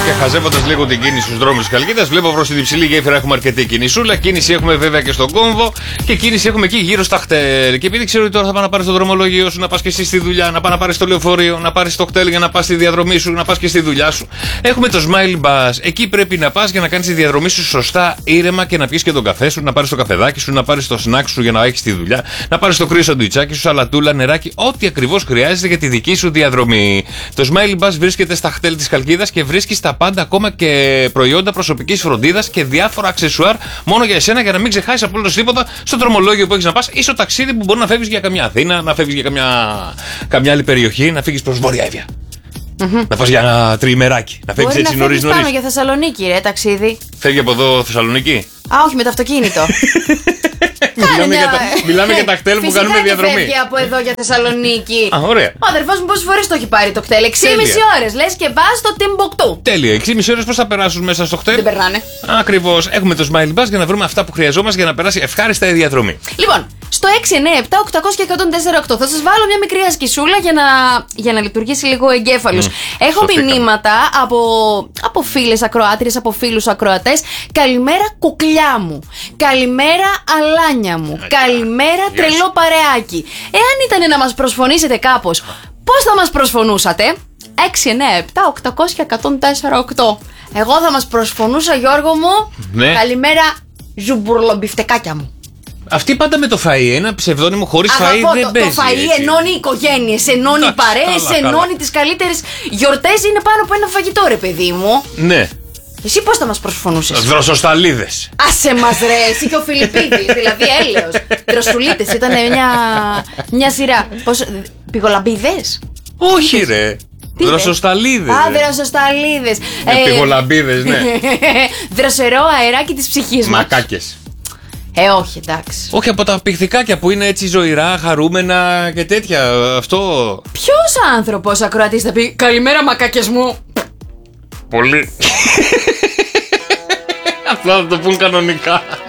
Και χαζεύοντας λίγο την κίνηση στους δρόμους της Χαλκίδας, βλέπω προς την υψηλή γέφυρα έχουμε αρκετή κινησούλα. Κίνηση έχουμε βέβαια και στον κόμβο και κίνηση έχουμε εκεί γύρω στα χτέλ. Και επειδή ξέρω ότι τώρα θα πας να πάρεις το δρομολόγιο σου, να πας και εσύ στη δουλειά, να πας να πάρεις το λεωφορείο, να πάρεις το χτέλ για να πας στη διαδρομή σου, να πας και στη δουλειά σου. Έχουμε το Smile Bus. Εκεί πρέπει να πας για να κάνεις τη διαδρομή σου σωστά, ήρεμα και να πιεις και τον καφέ σου, να πάρεις το καφεδάκι σου, να πάρεις το σνακ σου για να έχεις τη δουλειά, να πάρεις το κρύο σαντουιτσάκι σου, σαλατούλα, νεράκι, ό,τι ακριβώς χρειάζεται για τη δική σου διαδρομή. Το Smile Bus βρίσκεται στα χτέλ της Χαλκίδας και βρίσκει τα πάντα, ακόμα και προϊόντα προσωπικής φροντίδας και διάφορα αξεσουάρ μόνο για εσένα, για να μην ξεχάσεις απολύτως τίποτα στο δρομολόγιο που έχεις να πας ή στο ταξίδι που μπορεί να φεύγεις για καμιά Αθήνα, να φεύγεις για καμιά άλλη περιοχή, να φύγεις προς Βόρεια Εύβοια. Να πας για ένα τριημεράκι, να φεύγεις έτσι νωρίς. Πάμε για Θεσσαλονίκη, ρε, ταξίδι. Φεύγει από εδώ Θεσσαλονίκη. Α, όχι, με το αυτοκίνητο. Μιλάμε για τα κτέλ που κάνουμε διαδρομή. Φεύγει από εδώ για Θεσσαλονίκη. Α, ωραία. Ο αδερφός μου πόσες φορές το έχει πάρει το κτέλ? 6,5 ώρες. Λες και πας στο Τιμπουκτού. Τέλεια. 6,5 ώρες πώς θα περάσουν μέσα στο κτέλ? Δεν περνάνε. Ακριβώς. Έχουμε το Smile Bus για να βρούμε αυτά που χρειαζόμαστε για να περάσει ευχάριστα η διαδρομή. Λοιπόν, στο 697-800-1048 θα σας βάλω μια μικρή ασκησούλα για να λειτουργήσει λίγο ο εγκέφαλος. Έχω μηνύματα από φίλες ακροάτριες, από φίλους ακροατές. Καλημέρα κουκλιά μου. Καλημέρα αλάνια μου. Καλημέρα τρελό παρεάκι. Εάν ήταν να μας προσφωνήσετε κάπως, πώς θα μας προσφωνούσατε? 697-800-1048. Εγώ θα μας προσφωνούσα, Γιώργο μου, καλημέρα ζουμπουρλομπιφτεκάκια μου. Αυτή πάντα με το φαΐ, ένα ψευδόνυμο χωρίς φαΐ δεν παίζει. Το φαΐ ενώνει οικογένειες, ενώνει παρέες, ενώνει τις καλύτερες γιορτές. Είναι πάνω από ένα φαγητό, ρε παιδί μου. Ναι. Εσύ πώς θα μας προσφωνούσες? Δροσοσταλίδες. Άσε μας ρε, εσύ και ο Φιλιππίδης, δηλαδή έλεος. Δροσουλίτες, ήταν μια σειρά. Πηγολαμπίδες? Όχι ρε. Δροσοσταλίδες. Α, δροσοσταλίδες. Πηγολαμπίδες, ναι. Δροσερό αεράκι της ψυχής μας. Μακάκες. Όχι, εντάξει. Όχι, από τα πιχθικάκια που είναι έτσι ζωηρά, χαρούμενα και τέτοια. Αυτό. Ποιος άνθρωπος ακροατής θα πει καλημέρα μακάκες μου? Πολύ. Απλά θα το πούν κανονικά.